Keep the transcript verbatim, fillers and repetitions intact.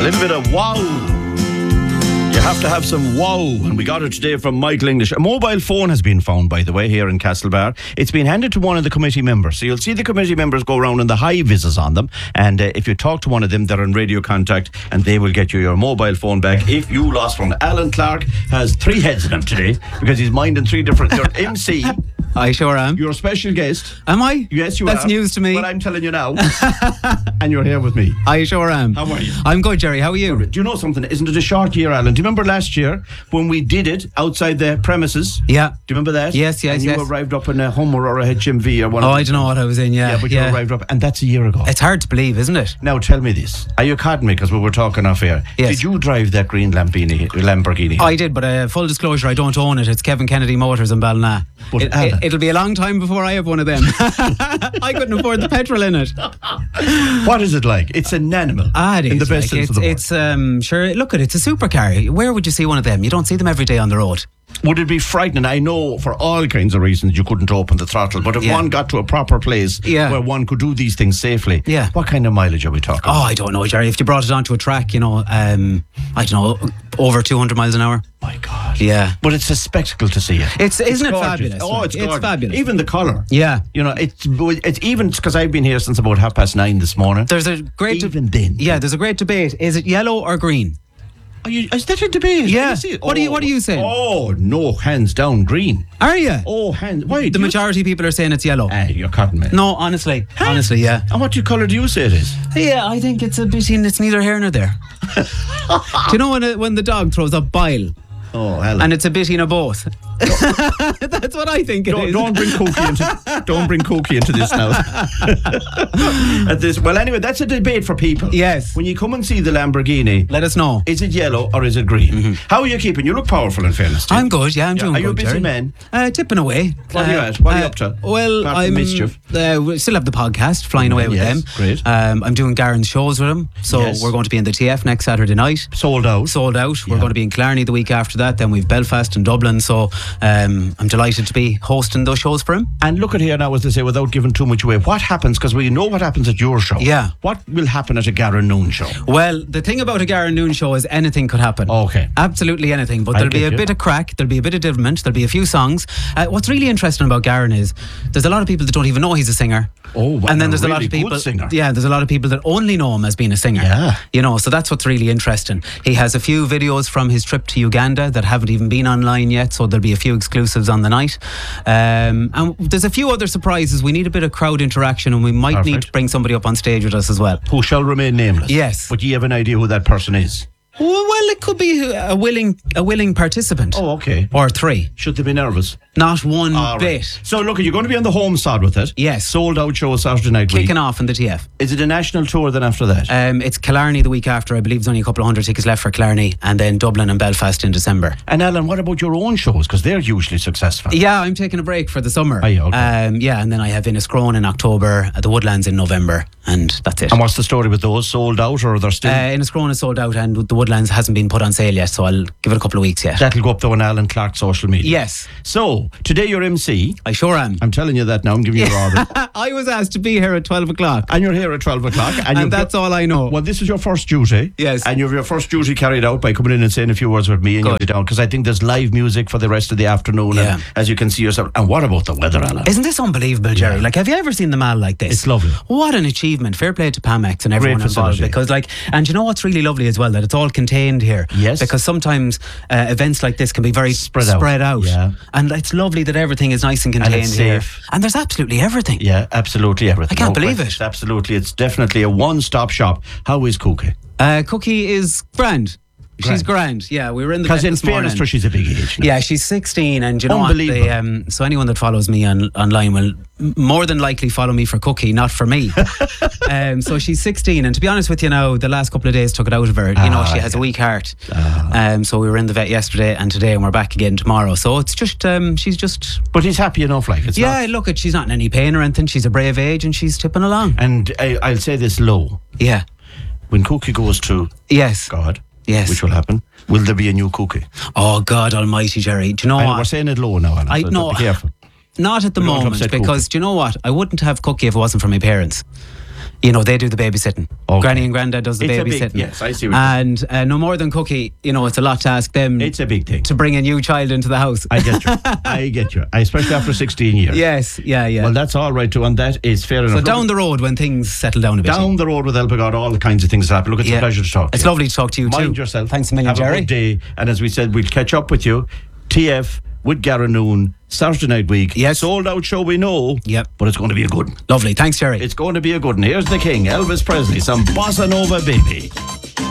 A little bit of wow. You have to have some wow. And we got it today from Michael English. A mobile phone has been found, by the way, here in Castlebar. It's been handed to one of the committee members. So you'll see the committee members go around and the high vises on them. And uh, if you talk to one of them, they're in radio contact and they will get you your mobile phone back if you lost one. Alan Clark has three heads in him today because he's minding three different... You're M C. I sure am. You're a special guest. Am I? Yes, you That's are. That's news to me. But I'm telling you now. And you're here with me. I sure am. How are you? I'm good, Jerry. How are you? Do you know something? Isn't it a short year, Alan? Do you remember last year when we did it outside the premises? Yeah. Do you remember that? Yes, yes, and you yes. arrived up in a Hummer or a H M V or one Oh, of I don't know what I was in, yeah. Yeah, but yeah. you arrived up, and that's a year ago. It's hard to believe, isn't it? Now, tell me this. Are you caught me? Because we were talking off air. Yes. Did you drive that green Lamborghini? Lamborghini? I did, but uh, full disclosure, I don't own it. It's Kevin Kennedy Motors in Ballina. But It, Alan- it, it'll be a long time before I have one of them. I couldn't afford the petrol in it. What is it like? It's an animal. Ah, it is. in the best like, sense it's, of the word. It's, um, sure, look at it. It's a supercar. Where would you see one of them? You don't see them every day on the road. Would it be frightening? I know for all kinds of reasons you couldn't open the throttle, but if Yeah. one got to a proper place Yeah. where one could do these things safely, Yeah. what kind of mileage are we talking? Oh, I don't know, Jerry. If you brought it onto a track, you know, um, I don't know, over two hundred miles an hour. My God. Yeah. But it's a spectacle to see it. It's, isn't it gorgeous. fabulous? Oh, it's, It's gorgeous. fabulous. Even the colour. Yeah. You know, it's it's even because I've been here since about half past nine this morning. There's a great... Even then. Yeah, there's a great debate. Is it yellow or green? Are you, is that a debate? Yeah. Let me see it. What do you- what do you say? Oh, no, hands down, green. Are you? Oh, hands... Why? The do you- majority of people are saying it's yellow. Ah, you're cotton, man. No, honestly. Honestly, yeah. And what colour do you say it is? Yeah, I think it's a bit... It's neither here nor there. Do you know when, it, when the dog throws up bile? Oh, hell. And it's a bit of both. That's what I think it Don't, is. don't bring Cookie into don't bring Cookie into this now. At this, well, anyway, that's a debate for people. Yes. When you come and see the Lamborghini, Let us know. is it yellow or is it green? Mm-hmm. How are you keeping? You look powerful, in fairness to you. I'm good, yeah, I'm Yeah, doing are good, you a busy Jerry. man? Uh, tipping away. What are you Uh, at? What are you uh, up to? Well, Apart from I'm... mischief. Uh, we still have the podcast, Flying Away with Yes, them. great. Um, I'm doing Garen's shows with him. So Yes. we're going to be in the T F next Saturday night. Sold out. Sold out. We're Yeah. going to be in Killarney the week after that. Then we've Belfast and Dublin. So um, I'm delighted to be hosting those shows for him. And look at here now, as they say, without giving too much away, what happens, because we know what happens at your show. Yeah. What will happen at a Garen Noon show? Well, the thing about a Garen Noon show is anything could happen. Okay. Absolutely anything. But I there'll be get a you. bit of crack, there'll be a bit of development, there'll be a few songs. Uh, what's really interesting about Garen is there's a lot of people that don't even know he's a singer. Oh, well, and then a there's a lot really of good people. singer. Yeah, there's a lot of people that only know him as being a singer. Yeah. You know, so that's what's really interesting. He has a few videos from his trip to Uganda that haven't even been online yet, so there'll be a few exclusives on the night. Um, and there's a few other surprises. We need a bit of crowd interaction, and we might Perfect. need to bring somebody up on stage with us as well. Who shall remain nameless. Yes. But you have an idea who that person is? Well, well, it could be a willing, a willing participant. Oh, okay. Or three. Should they be nervous? Not one All right. bit. So, look, you're going to be on the home side with it. Yes. Sold out show Saturday night week. Kicking off in the T F. Is it a national tour then after that? Um, it's Killarney the week after. I believe there's only a couple of hundred tickets left for Killarney, and then Dublin and Belfast in December. And Alan, what about your own shows? Because they're usually successful. Yeah, I'm taking a break for the summer. Are you? Okay. Um, yeah, and then I have Inniscrone in October, uh, the Woodlands in November, and that's it. And what's the story with those? Sold out or are they still? Uh, Inniscrone is sold out, and the Woodlands hasn't been put on sale yet, so I'll give it a couple of weeks yet. That'll go up though on Alan Clark's social media. Yes, So, today you're M C. I sure am. I'm telling you that now. I'm giving you your order. I was asked to be here at twelve o'clock, And you're here at twelve o'clock. And, and you've that's got- all I know. Well, this is your first duty. Yes. And you have your first duty carried out by coming in and saying a few words with me and you'll Good. be down. Because I think there's live music for the rest of the afternoon. Yeah. And as you can see yourself. And what about the weather, Alan? Isn't this unbelievable, Jerry? Like, have you ever seen the Mall like this? It's lovely. What an achievement. Fair play to Pamex and everyone Great involved. facility. Because, like, and you know what's really lovely as well? That it's all contained here. Yes. Because sometimes uh, events like this can be very Spread out. spread out. Yeah. And it's lovely that everything is nice and contained it's here. safe. And there's absolutely everything. Yeah, absolutely everything. I can't No believe questions. it. Absolutely. It's definitely a one-stop shop. How is Cookie? Uh, Cookie is grand. She's grand. Yeah, we were in the Because vet in this fairness morning. to her, she's a big age now. Yeah, she's sixteen, and you know what? Unbelievable. They, um, so anyone that follows me on, online will m- more than likely follow me for Cookie, not for me. um, so she's sixteen, and to be honest with you now, the last couple of days took it out of her. You know, Ah, she has yeah. a weak heart. Ah. Um, so we were in the vet yesterday and today, and we're back again tomorrow. So it's just, um, she's just, But he's happy enough, like it's yeah, not. look, at she's not in any pain or anything. She's a brave age, and she's tipping along. And I, I'll say this low. Yeah. When Cookie goes to Yes. God, Yes. which will happen, will there be a new Cookie? Oh God Almighty, Jerry. Do you know I know, what? we're saying it low now, Alan. I so know. Be careful. Not at the We don't moment, upset because do you know what? I wouldn't have Cookie if it wasn't for my parents. you know, they do the babysitting. Okay. Granny and Grandad does the It's a big- babysitting. yes, I see what you're And uh, no more than Cookie, you know, it's a lot to ask them It's a big thing. to bring a new child into the house. I get you. I get you. Especially after sixteen years. Yes, yeah, yeah. Well, that's all right too, and that is fair enough. so Look, down the road when things settle down a bit. down the road with Elpegard, all the kinds of things happen. Look, it's Yeah. a pleasure to talk to It's you. lovely to talk to you too. Mind yourself. Thanks a million, Have Jerry. a good day. And as we said, we'll catch up with you. T F with Garanoon, Saturday night week. Yes. Sold out show, we know. Yep. But it's going to be a good one. Lovely. Thanks, Jerry. It's going to be a good one. Here's the king, Elvis Presley, some bossa nova baby.